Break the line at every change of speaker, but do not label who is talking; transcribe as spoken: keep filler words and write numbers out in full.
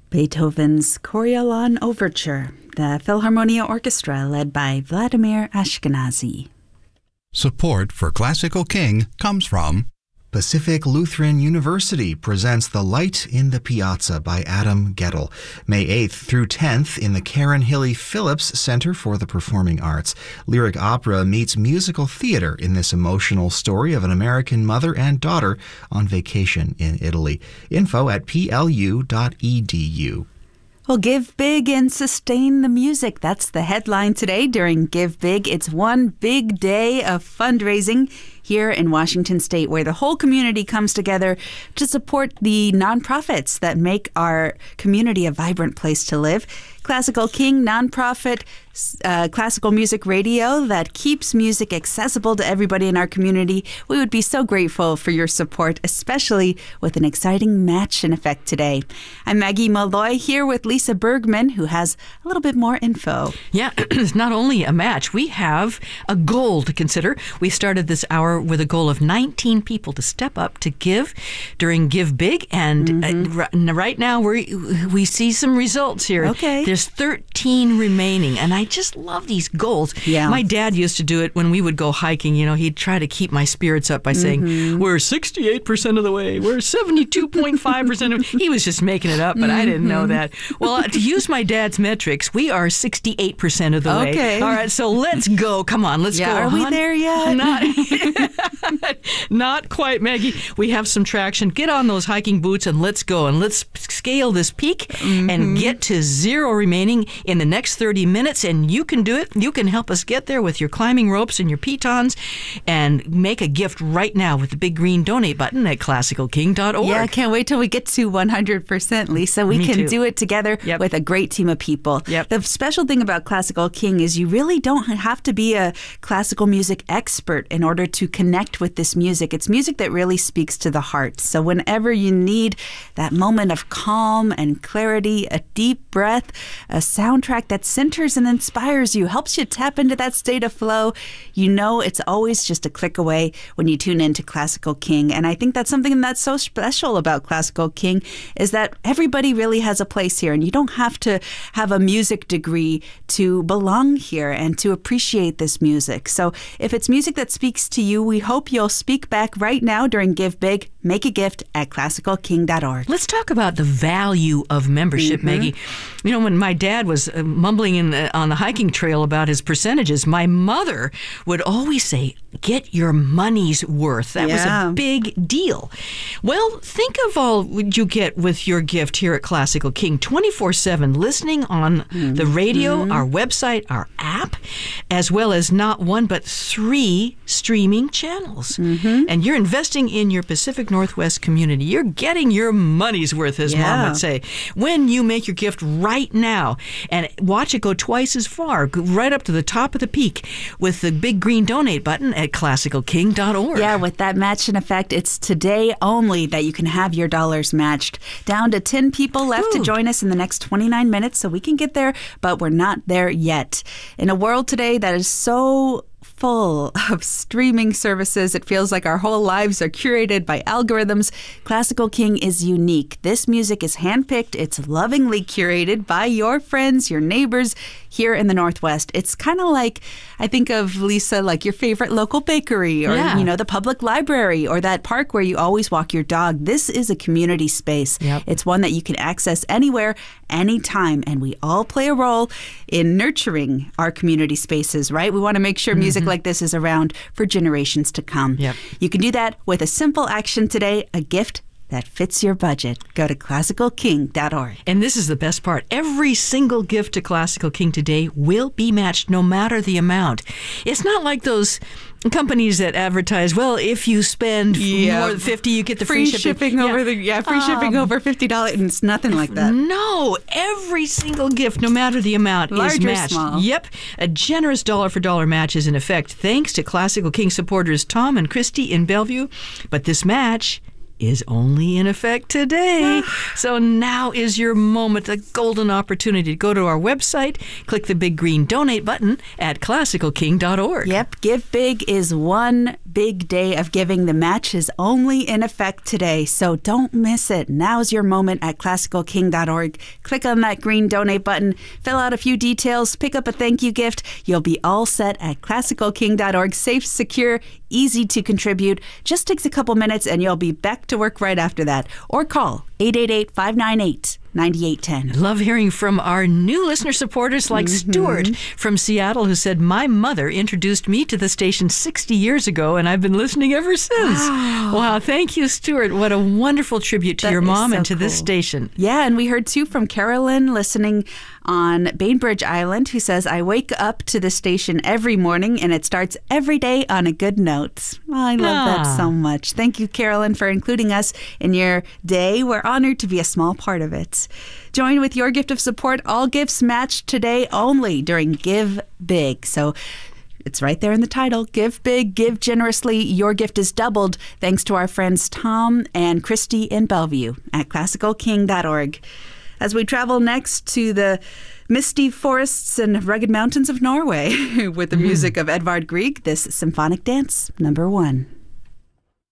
Beethoven's Coriolan Overture, the Philharmonia Orchestra led by Vladimir Ashkenazy.
Support for Classical King comes from
Pacific Lutheran University presents The Light in the Piazza by Adam Gettle, May eighth through tenth in the Karen Hilly Phillips Center for the Performing Arts. Lyric opera meets musical theater in this emotional story of an American mother and daughter on vacation in Italy. Info at p l u dot e d u.
Well, give big and sustain the music. That's the headline today during Give Big. It's one big day of fundraising here in Washington State, where the whole community comes together to support the nonprofits that make our community a vibrant place to live. Classical King, nonprofit uh, classical music radio that keeps music accessible to everybody in our community. We would be so grateful for your support, especially with an exciting match in effect today. I'm Maggie Malloy here with Lisa Bergman, who has a little bit more info.
Yeah, it's not only a match, we have a goal to consider. We started this hour with a goal of nineteen people to step up to give during Give Big, and mm-hmm. uh, right now we we see some results here.
Okay.
There's thirteen remaining, and I just love these goals.
Yeah.
My dad used to do it when we would go hiking. You know, he'd try to keep my spirits up by saying, mm-hmm. we're sixty-eight percent of the way, we're seventy-two point five percent of He was just making it up, but mm-hmm. I didn't know that. Well, to use my dad's metrics, we are sixty-eight percent of the
okay.
way. All right, so let's go. Come on, let's
yeah,
go.
Are
hon.
we there yet?
Not, not quite, Maggie. We have some traction. Get on those hiking boots and let's go. And let's scale this peak mm-hmm. and get to zero remaining in the next thirty minutes. And you can do it. You can help us get there with your climbing ropes and your pitons, and make a gift right now with the big green donate button at classical king dot org.
Yeah, I can't wait till we get to one hundred percent, Lisa. We
Me
can
too.
do it together
yep.
with a great team of people.
Yep.
The special thing about Classical King is you really don't have to be a classical music expert in order to connect with this music. It's music that really speaks to the heart. So whenever you need that moment of calm and clarity, a deep breath, a soundtrack that centers and inspires you, helps you tap into that state of flow, you know it's always just a click away when you tune into Classical King. And I think that's something that's so special about Classical King, is that everybody really has a place here, and you don't have to have a music degree to belong here and to appreciate this music. So if it's music that speaks to you, we hope you'll speak back right now during Give Big. Make a gift at classical king dot org.
Let's talk about the value of membership, mm-hmm. Maggie. You know, when my dad was uh, mumbling in the, on the hiking trail about his percentages, my mother would always say, get your money's worth. That
yeah.
was a big deal. Well, think of all you get with your gift here at Classical King. twenty-four seven listening on mm-hmm. the radio, our website, our app, as well as not one but three streaming channels.
Mm-hmm.
And you're investing in your Pacific Northwest community. You're getting your money's worth, as
yeah.
Mom would say, when you make your gift right now and watch it go twice as far, go right up to the top of the peak with the big green donate button at classical king dot org.
Yeah, with that match in effect, it's today only that you can have your dollars matched. Down to ten people left
Ooh.
to join us in the next twenty-nine minutes, so we can get there, but we're not there yet. In a world today that is so full of streaming services, it feels like our whole lives are curated by algorithms. Classical King is unique. This music is handpicked. It's lovingly curated by your friends, your neighbors here in the Northwest. It's kind of like, I think of, Lisa, like your favorite local bakery, or
yeah.
you know, the public library, or that park where you always walk your dog. This is a community space.
Yep.
It's one that you can access anywhere, anytime, and we all play a role in nurturing our community spaces, right? We want to make sure music mm-hmm. like this is around for generations to come.
Yep.
You can do that with a simple action today, a gift that fits your budget. Go to classical king dot org.
And this is the best part. Every single gift to Classical King today will be matched no matter the amount. It's not like those companies that advertise, well, if you spend
yeah.
more than fifty, you get the
free,
free shipping.
shipping over
yeah.
the yeah, free
um,
shipping over fifty dollars, and it's nothing like that.
No, every single gift, no matter the amount,
Large
is
or
matched.
small.
Yep, a generous dollar for dollar match is in effect, thanks to Classical King supporters Tom and Christy in Bellevue. But this match is only in effect today. So now is your moment, the golden opportunity to go to our website, click the big green donate button at classical king dot org.
Yep, Give Big is one big day of giving. The match is only in effect today, so don't miss it. Now's your moment at classical king dot org. Click on that green donate button, fill out a few details, pick up a thank you gift. You'll be all set at classical king dot org. Safe, secure, easy to contribute. Just takes a couple minutes and you'll be back to work right after that. Or call eight eight eight, five nine eight, nine eight one zero.
Love hearing from our new listener supporters like mm-hmm. Stuart from Seattle, who said, my mother introduced me to the station sixty years ago, and I've been listening ever since.
Wow.
Wow. Thank you, Stuart. What a wonderful tribute to
That
your mom
so
and to
cool.
this station.
Yeah, and we heard too from Carolyn listening on Bainbridge Island, who says, I wake up to the station every morning and it starts every day on a good note. Oh, I love
Ah.
that so much. Thank you, Carolyn, for including us in your day. We're honored to be a small part of it. Join with your gift of support. All gifts matched today only during Give Big. So it's right there in the title. Give big, give generously. Your gift is doubled thanks to our friends Tom and Christy in Bellevue at classical king dot org. As we travel next to the misty forests and rugged mountains of Norway with the music of Edvard Grieg, this symphonic dance, number one.